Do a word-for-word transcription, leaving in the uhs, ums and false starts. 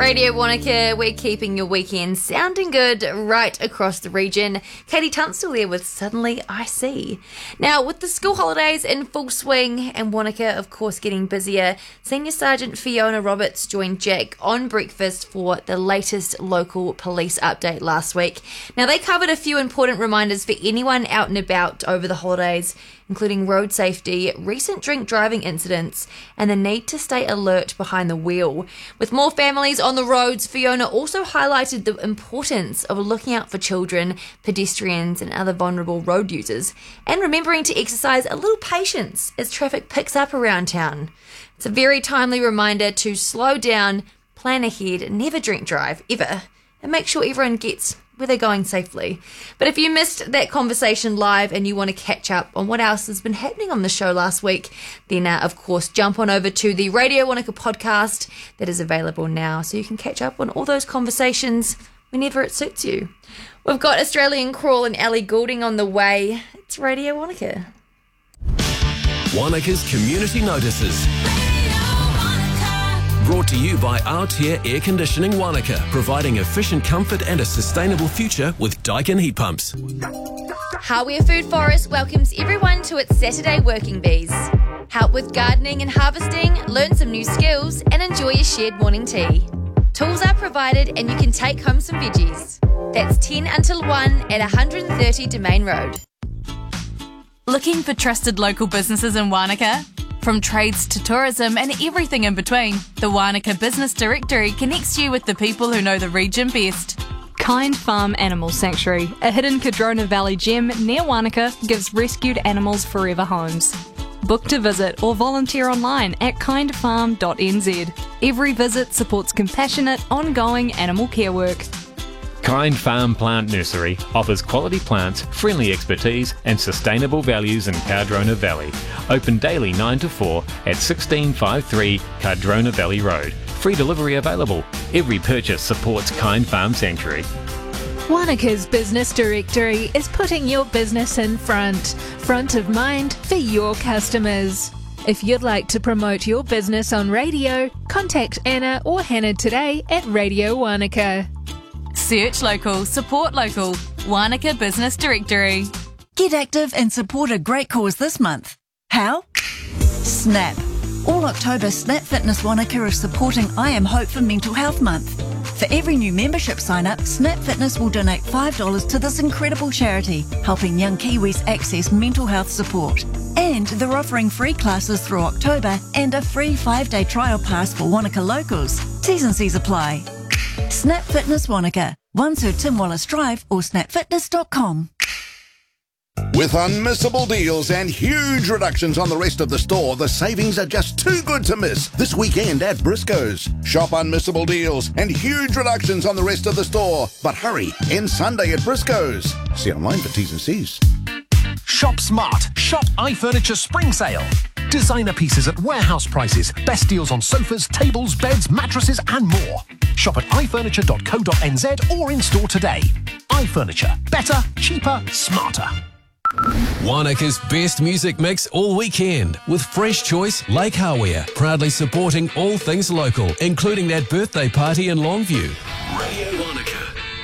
Radio Wanaka, we're keeping your weekend sounding good right across the region. Katie Tunstall there with Suddenly I See. Now, with the school holidays in full swing and Wanaka, of course, getting busier, Senior Sergeant Fiona Roberts joined Jack on breakfast for the latest local police update last week. Now, they covered a few important reminders for anyone out and about over the holidays, including road safety, recent drink driving incidents, and the need to stay alert behind the wheel. With more families on the roads, Fiona also highlighted the importance of looking out for children, pedestrians, and other vulnerable road users, and remembering to exercise a little patience as traffic picks up around town. It's a very timely reminder to slow down, plan ahead, never drink drive, ever, and make sure everyone gets where they're going safely. But if you missed that conversation live and you want to catch up on what else has been happening on the show last week, then uh, of course jump on over to the Radio Wanaka podcast that is available now, so you can catch up on all those conversations whenever it suits you. We've got Australian Crawl and Ellie Goulding on the way. It's Radio Wanaka. Wanaka's Community Notices. Brought to you by Altair Air Conditioning Wanaka, providing efficient comfort and a sustainable future with Daikin heat pumps. Hawea Food Forest welcomes everyone to its Saturday Working Bees. Help with gardening and harvesting, learn some new skills, and enjoy a shared morning tea. Tools are provided and you can take home some veggies. That's ten until one at one hundred thirty Domain Road. Looking for trusted local businesses in Wanaka? From trades to tourism and everything in between, the Wanaka Business Directory connects you with the people who know the region best. Kind Farm Animal Sanctuary, a hidden Cardrona Valley gem near Wanaka, gives rescued animals forever homes. Book to visit or volunteer online at kind farm dot n z. Every visit supports compassionate, ongoing animal care work. Kind Farm Plant Nursery offers quality plants, friendly expertise and sustainable values in Cardrona Valley. Open daily nine to four at sixteen fifty-three Cardrona Valley Road. Free delivery available. Every purchase supports Kind Farm Sanctuary. Wanaka's Business Directory is putting your business in front, front of mind for your customers. If you'd like to promote your business on radio, contact Anna or Hannah today at Radio Wanaka. Search local, support local. Wanaka Business Directory. Get active and support a great cause this month. How? Snap. All October, Snap Fitness Wanaka is supporting I Am Hope for Mental Health Month. For every new membership sign up, Snap Fitness will donate five dollars to this incredible charity, helping young Kiwis access mental health support. And they're offering free classes through October and a free five-day trial pass for Wanaka locals. T's and C's apply. Snap Fitness Wanaka, one Sir Tim Wallace Drive or snap fitness dot com. With unmissable deals and huge reductions on the rest of the store, the savings are just too good to miss this weekend at Briscoe's. Shop unmissable deals and huge reductions on the rest of the store. But hurry, end Sunday at Briscoe's. See online for T's and C's. Shop smart. Shop iFurniture Spring Sale. Designer pieces at warehouse prices. Best deals on sofas, tables, beds, mattresses and more. Shop at i furniture dot co dot n z or in store today. iFurniture. Better, cheaper, smarter. Wanaka's best music mix all weekend with Fresh Choice Lake Hawea, proudly supporting all things local, including that birthday party in Longview. Radio